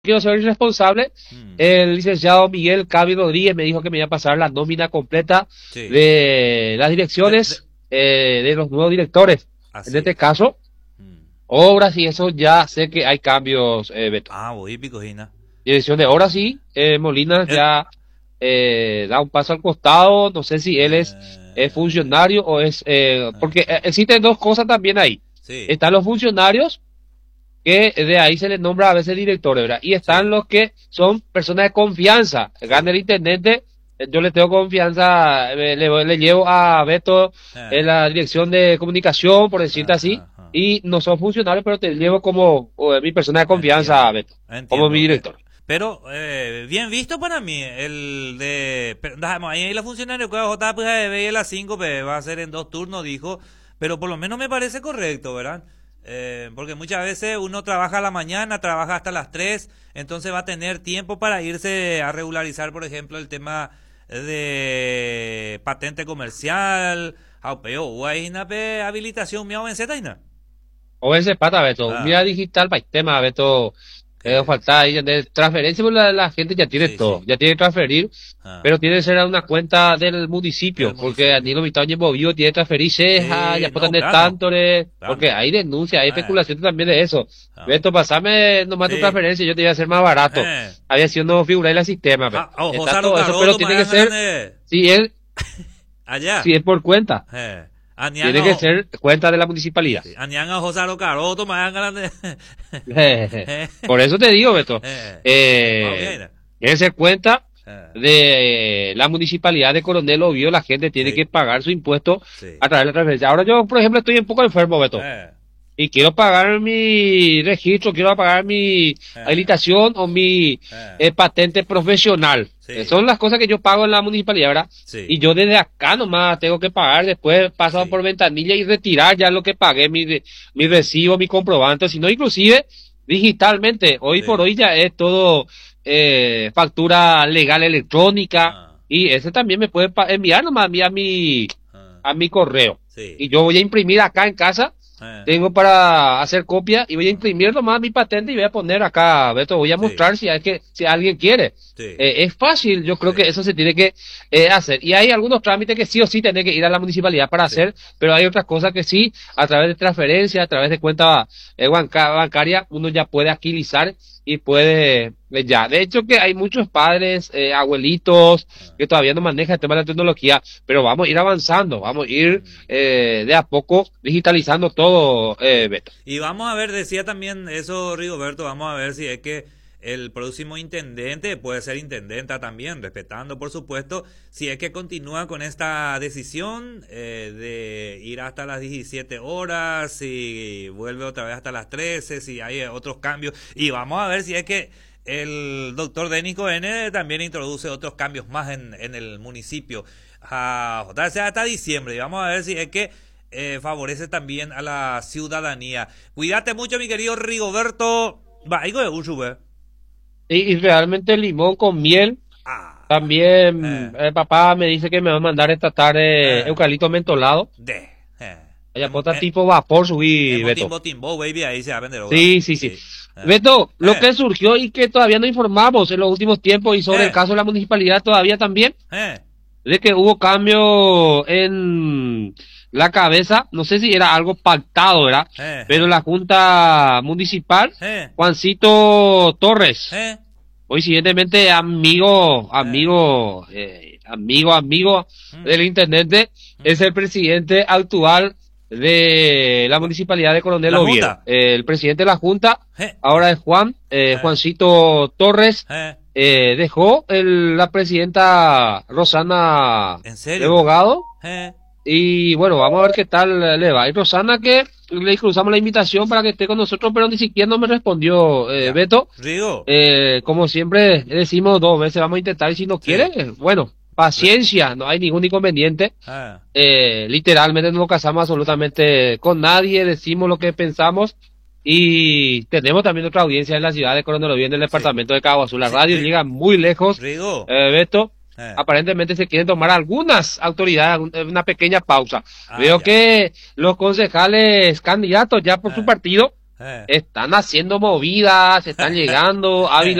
quiero ser irresponsable. Mm, El licenciado Miguel Cavi Rodríguez me dijo que me iba a pasar la nómina completa sí. de las direcciones de los nuevos directores. En Así este es. caso, Mm. obras y eso ya sé que hay cambios, Beto. Ah, voy, Picojina. Dirección de obras sí, Molina El, ya da un paso al costado. No sé si él es eh, funcionario o es... porque eh, existen dos cosas también ahí. sí, Están los funcionarios que de ahí se les nombra a veces directores, ¿verdad? Y están sí. los que son personas de confianza. Gana Sí. el intendente, yo le tengo confianza, le llevo a Beto en Eh, la dirección de comunicación, por decirte así, ajá. y no son funcionarios, pero te llevo como mi persona de confianza, Entiendo, Beto, como mi entiendo. director. Pero bien visto para mí, el de... Pero, ahí la funcionaria que va a pues, a las 5 pues, va a ser en 2 turnos, dijo. Pero por lo menos me parece correcto, ¿verdad? Porque muchas veces uno trabaja a la mañana, trabaja hasta las 3 entonces va a tener tiempo para irse a regularizar, por ejemplo, el tema de patente comercial, aupeo, o hay una habilitación, miau en Z, O ese pata, Beto, mira Ah, digital para el tema, Beto, que... falta ahí de transferencia, pues la gente ya tiene Sí, todo, sí. ya tiene que transferir, Ah, pero tiene que ser a una cuenta del del municipio, porque a municipio. Nilo Vitao Vivo tiene que transferirse, Sí, ya pueden no, de claro. tanto, Claro. porque hay denuncia, hay Eh, especulación también de eso. ah, Beto, pasame nomás tu sí. transferencia, yo te voy a hacer más barato. Eh. Había sido no figura en el sistema, Beto. Ojo, Está Saro todo eso, pero Caroto, tiene que más ser, grande. si Allá. es por cuenta, tiene Anianga, que ser cuenta de la municipalidad. sí. Anianga, ojo, Saro Caroto, más grande. Por eso te digo, Beto, Vamos bien. eh, él se cuenta Eh, de la municipalidad de Coronel Oviedo, la gente tiene sí, que pagar su impuesto sí. a través de la transferencia. Ahora yo, por ejemplo, estoy un poco enfermo, Beto, Eh, y quiero pagar mi registro, quiero pagar mi eh, habilitación o mi eh, patente profesional. sí, Son las cosas que yo pago en la municipalidad, ¿verdad? Y sí, yo desde acá nomás tengo que pagar, después paso por sí, ventanilla y retirar ya lo que pagué, mi recibo, mi comprobante, sino inclusive digitalmente. Hoy por sí. hoy ya es todo factura legal electrónica Ah, y ese también me puede enviar nomás ah, a mi correo. sí. Y yo voy a imprimir acá en casa, Eh, tengo para hacer copia y voy a ah, imprimir nomás mi patente y voy a poner acá, Beto, voy a sí, mostrar si alguien quiere. sí, Es fácil, yo creo que sí, eso se tiene que hacer. Y hay algunos trámites que sí o sí tiene que ir a la municipalidad para sí. hacer, pero hay otras cosas que sí, a través de transferencia, a través de cuenta bancaria, uno ya puede agilizar y puede ya. De hecho que hay muchos padres, abuelitos, Ah, que todavía no manejan el tema de la tecnología, pero vamos a ir avanzando, vamos a ir mm. de a poco digitalizando todo, Sí. Beto. Y vamos a ver, decía también eso Rigoberto, vamos a ver si es que el próximo intendente puede ser intendenta también, respetando por supuesto, si es que continúa con esta decisión de ir hasta las 17 horas, si vuelve otra vez hasta las 13, si hay otros cambios. Y vamos a ver si es que el doctor Dénico N también introduce otros cambios más en el municipio. Hasta diciembre. Y vamos a ver si es que favorece también a la ciudadanía. Cuídate mucho, mi querido Rigoberto. Va, algo de Ushube. Y realmente el limón con miel. Ah, También eh, el papá me dice que me va a mandar esta tarde eh, eucalipto mentolado. de, eh. Allá pota tipo vapor subí, Emo Beto. timbo timbo, baby, ahí se va a vender ahora. Sí, sí, sí. Sí. Beto, lo Eh, que surgió y que todavía no informamos en los últimos tiempos y sobre el eh, caso de la municipalidad todavía también, eh, de que hubo cambio en la cabeza, no sé si era algo pactado, ¿verdad? Pero eh, la Junta Municipal, eh, Juancito Torres, eh, coincidentemente eh, amigo mm, del intendente, mm. es el presidente actual de la Gua- municipalidad de Coronel La Oviedo. Junta. El presidente de la Junta Eh, ahora es eh, Juancito Torres, eh. dejó la presidenta Rosana ¿En de serio? abogado Eh, y bueno, vamos a ver qué tal le va. Y Rosana que le cruzamos la invitación para que esté con nosotros, pero ni siquiera no me respondió, ya. Beto. Rigo. Como siempre decimos 2 veces, vamos a intentar y si no quiere, Sí. bueno, paciencia, no hay ningún inconveniente. Ah, Literalmente no nos casamos absolutamente con nadie, decimos lo que pensamos y tenemos también otra audiencia en la ciudad de Coronel Oviedo, en el sí. departamento de Cabo Azul. La Sí, radio llega muy lejos, Rigo. Beto. Eh. Aparentemente se quieren tomar algunas autoridades una pequeña pausa. Ah, Veo ya. que los concejales candidatos ya por su Eh, partido Eh. están haciendo movidas, están llegando. Ávila